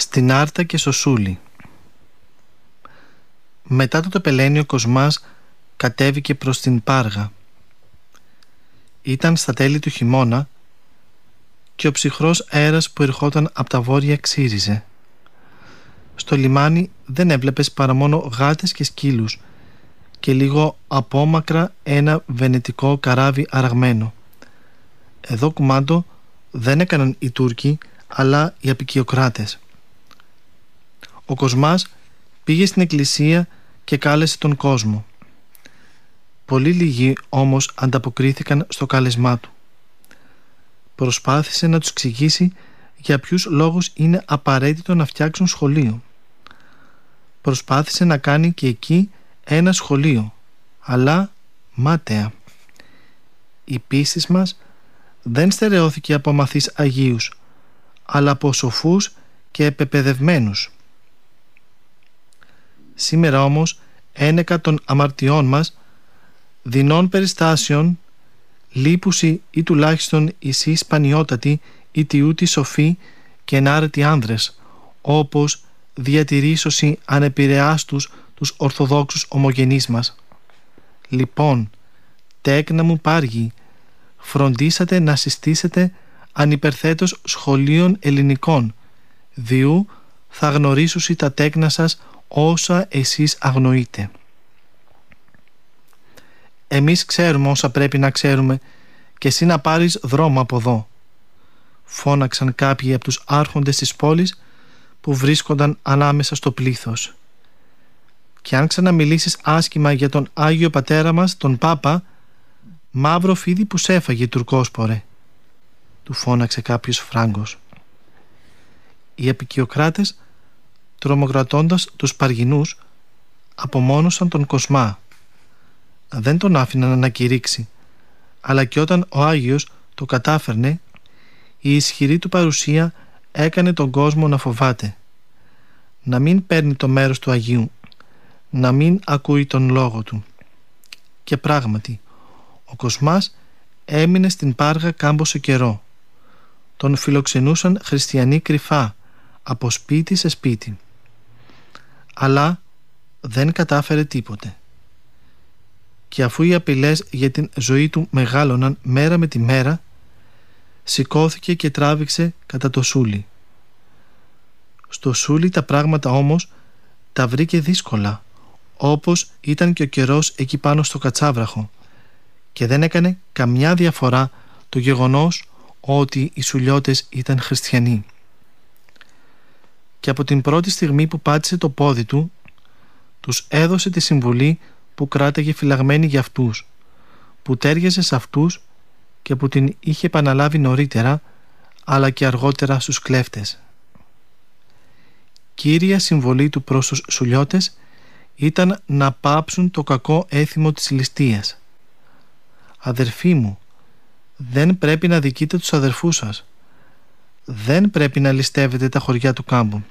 Στην Άρτα και στο Σούλι. Μετά το τεπελένι ο Κοσμάς κατέβηκε προς την Πάργα. Ήταν στα τέλη του χειμώνα και ο ψυχρός αέρας που ερχόταν από τα βόρεια ξύριζε. Στο λιμάνι δεν έβλεπες παρά μόνο γάτες και σκύλους και λίγο απόμακρα ένα βενετικό καράβι αραγμένο. Εδώ κουμάντο δεν έκαναν οι Τούρκοι αλλά οι αποικιοκράτες. Ο Κοσμάς πήγε στην εκκλησία και κάλεσε τον κόσμο. Πολύ λίγοι όμως ανταποκρίθηκαν στο κάλεσμά του. Προσπάθησε να τους εξηγήσει για ποιους λόγους είναι απαραίτητο να φτιάξουν σχολείο. Προσπάθησε να κάνει και εκεί ένα σχολείο, αλλά μάταια. Η πίστη μας δεν στερεώθηκε από μαθείς Αγίους, αλλά από σοφούς και επεπαιδευμένους. Σήμερα όμως ένεκα των αμαρτιών μας, δεινών περιστάσεων, λείπουσι ή τουλάχιστον ισοί σπανιότατοι ή τιούτοι σοφοί και ενάρετοι άνδρες, όπως διατηρήσωσι ανεπηρεάστους τους ορθοδόξους ομογενείς μας. Λοιπόν, τέκνα μου πάργοι, φροντίσατε να συστήσετε ανυπερθέτως σχολείων ελληνικών, διού θα γνωρίσουσι τα τέκνα σας όσα εσείς αγνοείτε. Εμείς ξέρουμε όσα πρέπει να ξέρουμε και εσύ να πάρεις δρόμο από εδώ, φώναξαν κάποιοι από τους άρχοντες της πόλης που βρίσκονταν ανάμεσα στο πλήθος. Και αν ξαναμιλήσεις άσχημα για τον Άγιο Πατέρα μας, τον Πάπα, μαύρο φίδι που σέφαγε τουρκόσπορε, του φώναξε κάποιος Φράγκος. Οι αποικιοκράτες, τρομοκρατώντας τους Παργινούς, απομόνωσαν τον Κοσμά. Δεν τον άφηναν να κηρύξει, αλλά και όταν ο Άγιος το κατάφερνε, η ισχυρή του παρουσία έκανε τον κόσμο να φοβάται, να μην παίρνει το μέρος του Αγίου, να μην ακούει τον λόγο του. Και πράγματι, ο Κοσμάς έμεινε στην Πάργα κάμποσο καιρό. Τον φιλοξενούσαν χριστιανοί κρυφά, από σπίτι σε σπίτι. Αλλά δεν κατάφερε τίποτε. Και αφού οι απειλές για την ζωή του μεγάλωναν μέρα με τη μέρα, σηκώθηκε και τράβηξε κατά το Σούλι. Στο Σούλι τα πράγματα όμως τα βρήκε δύσκολα, όπως ήταν και ο καιρός εκεί πάνω στο Κατσάβραχο, και δεν έκανε καμιά διαφορά το γεγονός ότι οι Σουλιώτες ήταν χριστιανοί. Και από την πρώτη στιγμή που πάτησε το πόδι του, τους έδωσε τη συμβουλή που κράταγε φυλαγμένη για αυτούς, που τέριαζε σε αυτούς και που την είχε επαναλάβει νωρίτερα, αλλά και αργότερα στους κλέφτες. Κύρια συμβολή του προς τους Σουλιώτες ήταν να πάψουν το κακό έθιμο της ληστείας. «Αδερφοί μου, δεν πρέπει να δικείτε τους αδερφούς σας. Δεν πρέπει να ληστεύετε τα χωριά του κάμπου».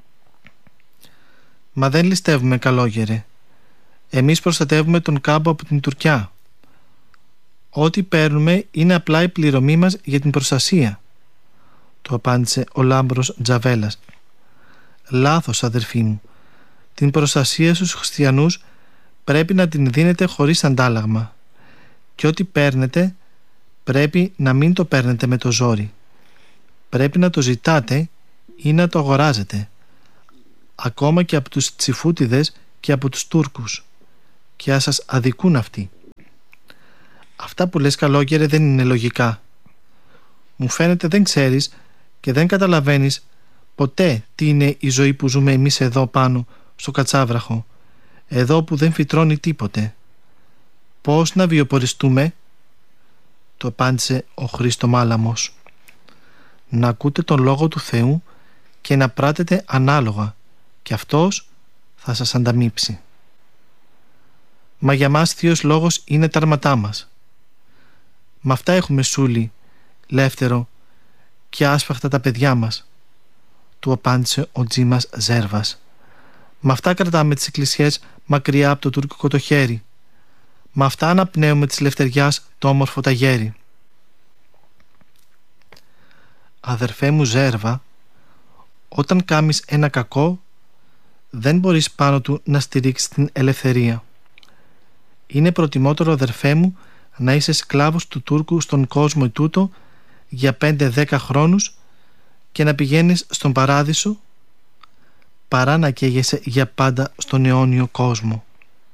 «Μα δεν ληστεύουμε, καλόγερε. Εμείς προστατεύουμε τον κάμπο από την Τουρκιά. Ό,τι παίρνουμε είναι απλά η πληρωμή μας για την προστασία», του απάντησε ο Λάμπρος Τζαβέλας. «Λάθος, αδερφοί μου. Την προστασία στους χριστιανούς πρέπει να την δίνετε χωρίς αντάλλαγμα. Και ό,τι παίρνετε πρέπει να μην το παίρνετε με το ζόρι. Πρέπει να το ζητάτε ή να το αγοράζετε, ακόμα και από τους τσιφούτιδες και από τους Τούρκους, και ας σας αδικούν αυτοί». «Αυτά που λες, καλόγερε, δεν είναι λογικά. Μου φαίνεται δεν ξέρεις και δεν καταλαβαίνεις ποτέ τι είναι η ζωή που ζούμε εμείς εδώ πάνω στο Κατσάβραχο, εδώ που δεν φυτρώνει τίποτε. Πώς να βιοποριστούμε?» το απάντησε ο Χρήστο Μάλαμος. «Να ακούτε τον λόγο του Θεού και να πράτετε ανάλογα, και αυτός θα σας ανταμείψει». «Μα για μας Θείος Λόγος είναι τα αρματά μας. Μ' αυτά έχουμε Σούλι, Λεύτερο και άσφαχτα τα παιδιά μας», του απάντησε ο Τζίμας Ζέρβας. «Μ' αυτά κρατάμε τις εκκλησιές μακριά από το τουρκικό το χέρι. Μ' αυτά αναπνέουμε της λευτεριάς το όμορφο ταγέρι». «Αδερφέ μου Ζέρβα, Όταν κάμεις ένα κακό, δεν μπορείς πάνω του να στηρίξεις την ελευθερία. Είναι προτιμότερο, αδερφέ μου, να είσαι σκλάβος του Τούρκου στον κόσμο ετούτο για 5-10 χρόνους και να πηγαίνεις στον παράδεισο, παρά να καίγεσαι για πάντα στον αιώνιο κόσμο.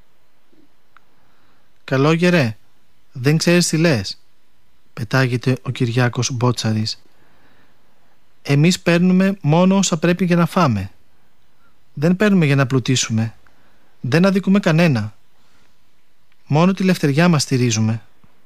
«Καλό γερέ, δεν ξέρεις τι λες», πετάγεται ο Κυριάκος Μπότσαρης. «Εμείς παίρνουμε μόνο όσα πρέπει για να φάμε. Δεν παίρνουμε για να πλουτίσουμε. Δεν αδικούμε κανένα. Μόνο τη λευτεριά μας στηρίζουμε».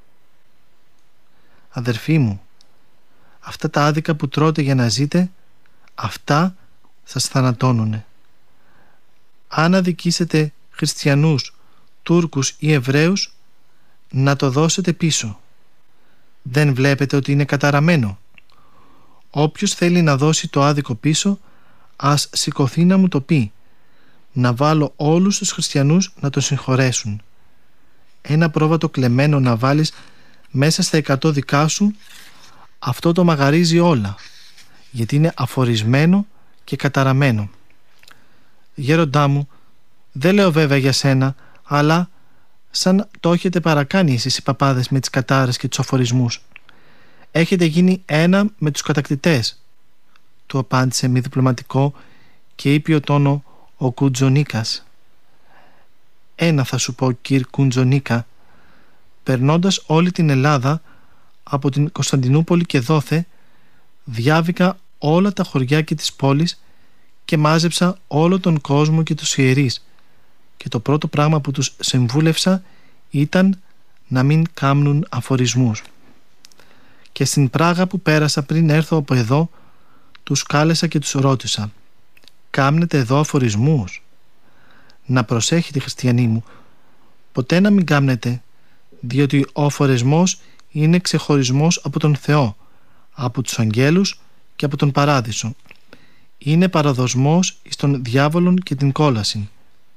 Αδερφοί μου, αυτά τα άδικα που τρώτε για να ζείτε, αυτά σας θανατώνουνε. Αν αδικήσετε χριστιανούς, Τούρκους ή Εβραίους, να το δώσετε πίσω. Δεν βλέπετε ότι είναι καταραμένο? Όποιος θέλει να δώσει το άδικο πίσω, ας σηκωθεί να μου το πει, να βάλω όλους τους χριστιανούς να τον συγχωρέσουν. Ένα πρόβατο κλεμμένο να βάλεις μέσα στα 100 δικά σου, αυτό το μαγαρίζει όλα, γιατί είναι αφορισμένο και καταραμένο. Γέροντά μου, δεν λέω βέβαια για σένα, αλλά σαν το έχετε παρακάνει εσείς οι παπάδες με τις κατάρες και τους αφορισμούς. Έχετε γίνει ένα με τους κατακτητές, του απάντησε μη διπλωματικό και ήπιο τόνο ο Κουντζονίκας. Ένα θα σου πω, κυρ Κουντζονίκα. Περνώντας όλη την Ελλάδα, από την Κωνσταντινούπολη και δόθε, διάβηκα όλα τα χωριά και τις πόλεις και μάζεψα όλο τον κόσμο και τους ιερείς, και το πρώτο πράγμα που τους συμβούλευσα ήταν να μην κάμνουν αφορισμούς. Και στην Πράγα που πέρασα πριν έρθω από εδώ, τους κάλεσα και τους ρώτησα, «Κάμνετε εδώ αφορισμούς?» Να προσέχετε, χριστιανοί μου, ποτέ να μην κάμνετε, διότι ο αφορισμός είναι ξεχωρισμός από τον Θεό, από τους αγγέλους και από τον παράδεισο. Είναι παραδοσμός εις τον διάβολον και την κόλαση.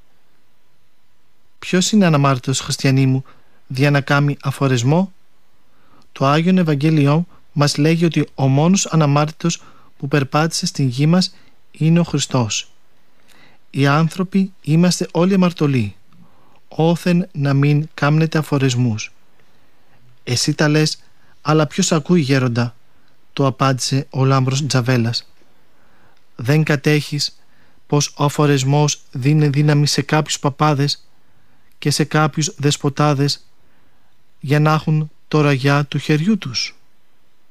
Ποιος είναι αναμάρτητος, χριστιανοί μου, δια να κάμει αφορισμό? Το Άγιον Ευαγγέλιο μας λέγει ότι ο μόνος αναμάρτητος που περπάτησε στην γη μας είναι ο Χριστός. Οι άνθρωποι είμαστε όλοι αμαρτωλοί, όθεν να μην κάμνετε αφορισμούς. Εσύ τα λες, αλλά ποιος ακούει, γέροντα? Του απάντησε ο Λάμπρος Τζαβέλας. Δεν κατέχεις πως ο αφορισμός δίνει δύναμη σε κάποιους παπάδες και σε κάποιους δεσποτάδες για να έχουν το ραγιά του χεριού τους?